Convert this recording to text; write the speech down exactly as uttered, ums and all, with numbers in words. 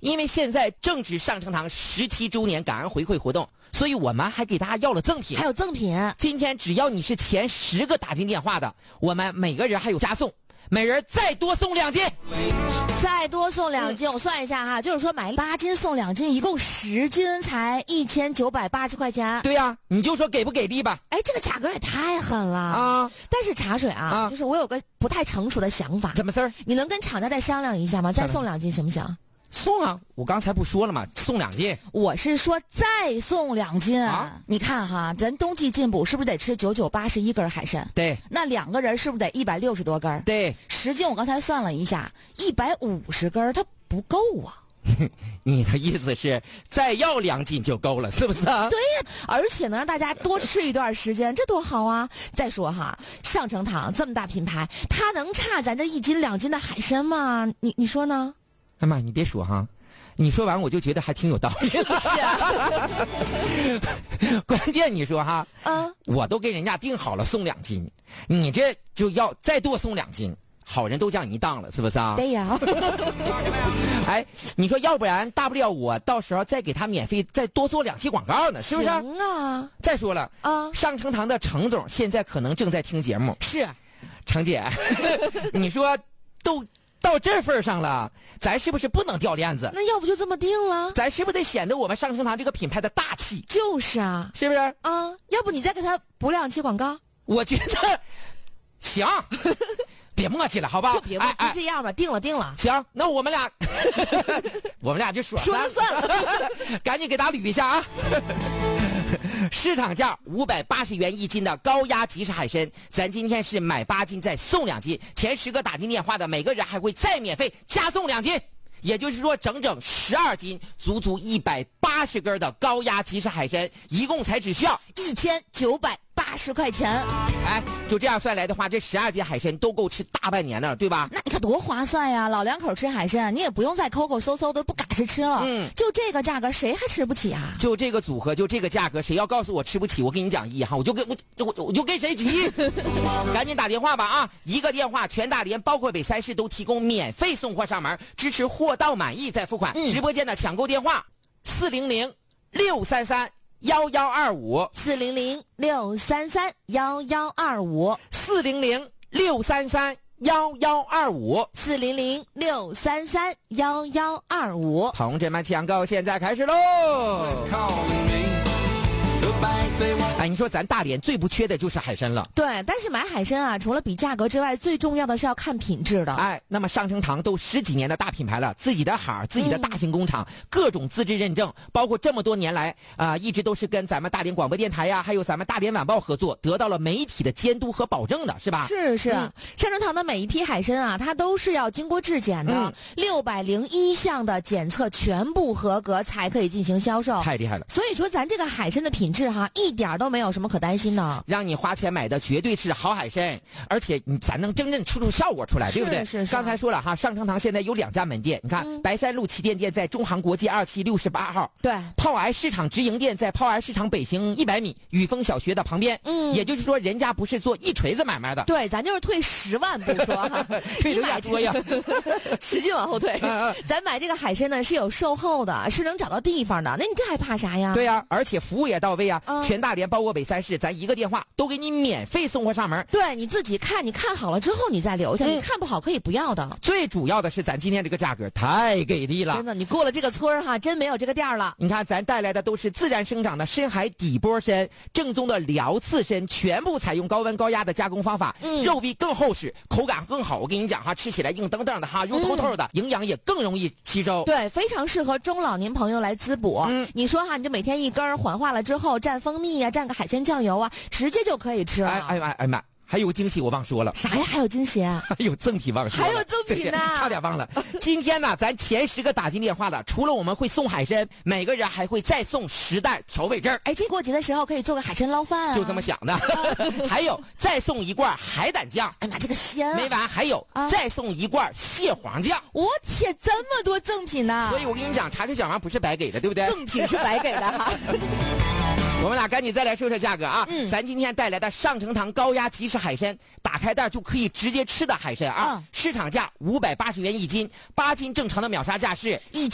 因为现在正值上城堂十七周年感恩回馈活动，所以我们还给大家要了赠品。 还有赠品， 今天只要你是前十个打进电话的，我们每个人还有加送，每人再多送两斤。 再多送两斤、嗯、我算一下哈，就是说买八斤送两斤，一共十斤才一千九百八十块钱。 对呀、啊，你就说给不给力吧。 哎，这个价格也太狠了啊！但是茶水啊，啊就是我有个不太成熟的想法。 怎么事儿？ 你能跟厂家再商量一下吗？再送两斤行不行？ 送啊！我刚才不说了吗？送两斤。 我是说再送两斤啊！你看哈，咱冬季进补是不是得吃九九八十一根海参？ 对。 那两个人是不是得一百六十多根？ 对。 十斤我刚才算了一下，一百五十根它不够啊。 你的意思是再要两斤就够了，是不是啊？ 对呀，而且能让大家多吃一段时间，这多好啊！再说哈，上城堂这么大品牌，它能差咱这一斤两斤的海参吗？你你说呢？ 哎妈，你别说哈，你说完我就觉得还挺有道理， 是不是啊？ 关键你说哈， 啊， 我都给人家定好了送两斤，你这就要再多送两斤，好人都叫你当了，是不是啊？ 对呀。 哎，你说要不然大不了我到时候再给他免费再多做两期广告呢，是不是？ 行啊。 再说了啊，上城堂的程总现在可能正在听节目。 是， 程姐，你说都到这份上了，咱是不是不能掉链子？ 那要不就这么定了？ 咱是不是得显得我们上城堂这个品牌的大气？ 就是啊， 是不是啊？要不你再给他补两期广告？ 我觉得行。别磨叽了，好吧？ 就别磨，就这样吧，定了定了。 行，那我们俩，我们俩就说说了算了， 赶紧给大家捋一下啊！市场价五百八十元一斤的高压即食海参，咱今天是买八斤再送两斤，前十个打进电话的每个人还会再免费加送两斤，也就是说整整十二斤，足足一百八十根的高压即食海参，一共才只需要一千九百八十块钱。 哎，就这样算来的话，这十二斤海参都够吃大半年了，对吧？ 那你看多划算呀！老两口吃海参，你也不用再抠抠搜搜的不嘎实吃了。嗯，就这个价格，谁还吃不起啊？ 就这个组合，就这个价格，谁要告诉我吃不起，我跟你讲一哈，我就跟我我我就跟谁急。赶紧打电话吧啊！一个电话，全大连包括北三市都提供免费送货上门，支持货到满意再付款。嗯、直播间的抢购电话：四零零六三三。幺幺二五四零零六三三幺幺二五四零零六三三幺幺二五四零零六三三幺幺二五， 同志们抢购现在开始喽！哎，你说咱大连最不缺的就是海参了。 对，但是买海参啊，除了比价格之外，最重要的是要看品质的。 哎，那么上城堂都十几年的大品牌了，自己的行，自己的大型工厂，嗯、各种资质认证，包括这么多年来啊、呃，一直都是跟咱们大连广播电台呀，还有咱们大连晚报合作，得到了媒体的监督和保证的，是吧？ 是是，嗯、上城堂的每一批海参啊，它都是要经过质检的，六百零一项的检测全部合格才可以进行销售。 太厉害了！ 所以说，咱这个海参的品质哈，一点都没有什么可担心的。 让你花钱买的绝对是好海参，而且你咱能真正吃出效果出来，对不对？ 是是是。 刚才说了哈，上城堂现在有两家门店，你看、嗯、白山路旗舰店在中航国际二期六十八号， 对， 炮癌市场直营店在炮癌市场北行一百米雨峰小学的旁边。嗯，也就是说，人家不是做一锤子买卖的， 对，咱就是退十万不说哈， 退有点多呀， 使劲往后退。咱买这个海参呢是有售后的，是能找到地方的，那你这还怕啥呀？ 对呀、啊，而且服务也到位啊，嗯、全大连包括北三市，咱一个电话都给你免费送货上门。 对，你自己看，你看好了之后你再留下，嗯、你看不好可以不要的。 最主要的是咱今天这个价格太给力了， 真的，你过了这个村儿哈，真没有这个店了。 你看咱带来的都是自然生长的深海底波参，正宗的辽刺参，全部采用高温高压的加工方法，嗯、肉壁更厚实，口感更好。我跟你讲哈，吃起来硬登登的哈，肉透透的，嗯、营养也更容易吸收。 对，非常适合中老年朋友来滋补。嗯，你说哈，你就每天一根缓化了之后蘸蜂蜜呀、啊，蘸个海鲜酱油啊，直接就可以吃了。 哎哎哎哎妈！还有惊喜我忘说了。 啥呀？还有惊喜啊？ 还有赠品忘说了。 还有赠品呢？ 差点忘了。今天呢，咱前十个打进电话的，除了我们会送海参，每个人还会再送十袋调味汁。 哎，这过节的时候可以做个海参捞饭啊。 就这么想的。还有再送一罐海胆酱。 哎妈，这个鲜啊！ 没完，还有、啊、再送一罐蟹黄酱。 我天，这么多赠品呢！ 所以我跟你讲，茶水小王不是白给的，对不对？ 赠品是白给的哈。 我们俩赶紧再来说说价格啊！嗯，咱今天带来的上城堂高压即食海参，打开袋就可以直接吃的海参啊！嗯、市场价五百八十元一斤，八斤正常的秒杀价是一